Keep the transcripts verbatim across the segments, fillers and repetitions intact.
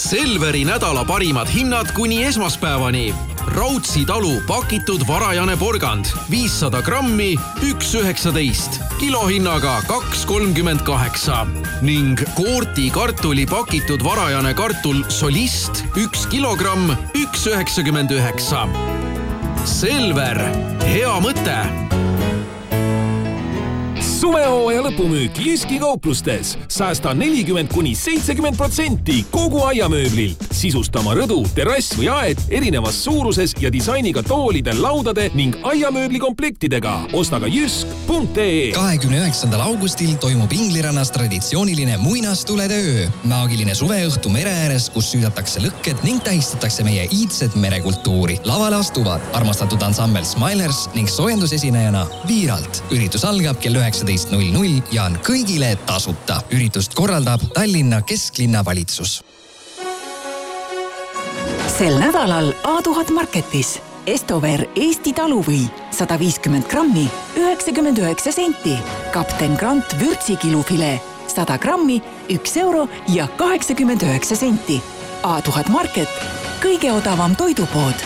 Selveri nädala parimad hinnad kuni esmaspäevani. Raudsi talu pakitud varajane porgand viissada grammi üks üheksateist, kilohinnaga kaks kolmkümmend kaheksa ning Koorti kartuli pakitud varajane kartul Solist üks kilogramm üks üheksakümmend üheksa. Selver, hea mõte! Suvehooaja lõpumüük Jyski kauplustes. Säästa nelikümmend kuni seitsekümmend protsenti kogu aiamööblilt. Sisustama rõdu, terrass või aed erinevas suuruses ja disainiga toolide, laudade ning aiamööbli komplektidega. Osta ka jysk punkt ee. kahekümne üheksandal augustil toimub Inglirannas traditsiooniline muinastulede öö. Maagilline suveõhtu mere ääres, kus süüdatakse lõkked ning tähistatakse meie iidset merekultuuri. Lavale astuvad armastatud ansambel Smilers ning soojendusesinejana Viiralt. Üritus algab kell üheksateist null null ja on kõigile tasuta. Üritust korraldab Tallinna kesklinna valitsus. Sel nädalal A tuhat Marketis Estover Eesti taluvõi sada viiskümmend grammi üheksakümmend üheksa senti. Kapten Grant vürtsikilufile sada grammi üks euro ja kaheksakümmend üheksa senti. A tuhat Market, kõige odavam toidupood.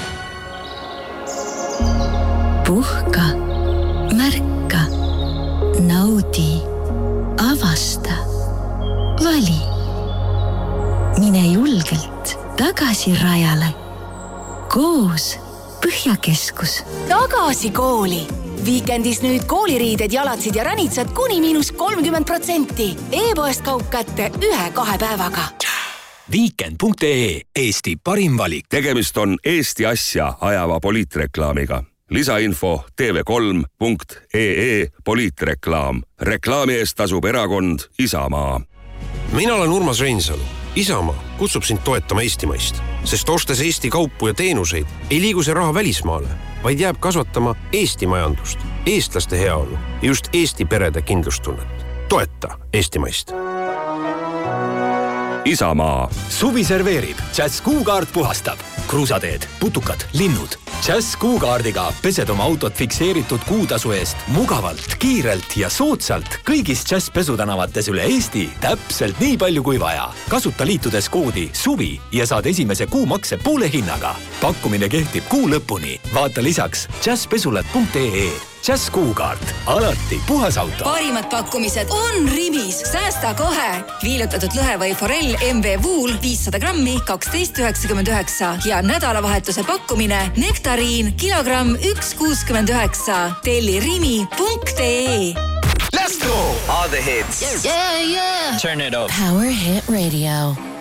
Puhka, märka, naudi, avasta, vali. Mine julgelt tagasi rajale. Koos Põhjakeskus. Tagasi kooli. Viikendis nüüd kooliriided, jalatsid ja ränitsad kuni miinus kolmkümmend protsenti. E-poest kaup kätte ühe-kahe päevaga. Weekend punkt ee, Eesti parim valik. Tegemist on Eesti asja ajava poliitreklaamiga. Lisainfo T V kolm punkt ee poliitreklaam. Reklaami eest tasub erakond Isamaa. Mina olen Urmas Reinsalu. Isamaa kutsub sind toetama Eestimaist, sest ostes Eesti kaupu ja teenuseid ei liigu see raha välismaale, vaid jääb kasvatama Eesti majandust, eestlaste heaolu ja just Eesti perede kindlustunnet. Toeta Eestimaist. Isamaa. Suvi serveerib, Jazz Kuukaart puhastab. Kruusateed, putukad, linnud. Jazz Kuukaardiga pesed oma autot fikseeritud kuutasu eest mugavalt, kiirelt ja soodsalt kõigis Jazz pesutänavates üle Eesti täpselt nii palju kui vaja. Kasuta liitudes koodi SUVI ja saad esimese kuu makse poole hinnaga. Pakkumine kehtib kuu lõpuni. Vaata lisaks jazz pesulat punkt ee. Jazz Kuukaart. Alati puhas auto. Parimad pakkumised on Rimis. Säästa kohe. Viilutatud lõhe või forell M V Wool viissada grammi kaksteist üheksakümmend üheksa ja nädalavahetuse pakkumine Nektariin kilogramm üks kuuskümmend üheksa. Telli rimi punkt ee. Let's go! All the hits. Yeah, yeah. Turn it up. Power Hit Radio.